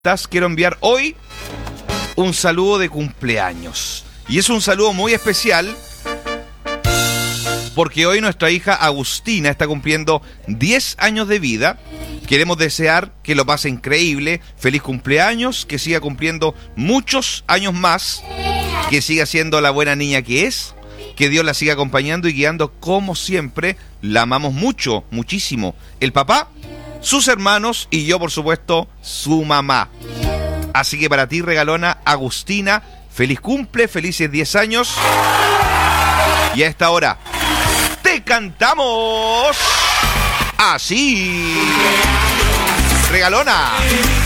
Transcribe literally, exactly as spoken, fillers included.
Quiero enviar hoy un saludo de cumpleaños. Y es un saludo muy especial porque hoy nuestra hija Agustina está cumpliendo diez años de vida. Queremos desear que lo pase increíble. Feliz cumpleaños, que siga cumpliendo muchos años más, que siga siendo la buena niña que es, que Dios la siga acompañando y guiando como siempre. La amamos mucho, muchísimo. El papá, sus hermanos y yo, por supuesto, su mamá. Así que para ti, regalona Agustina, feliz cumple, felices diez años. Y a esta hora te cantamos así. Regalona.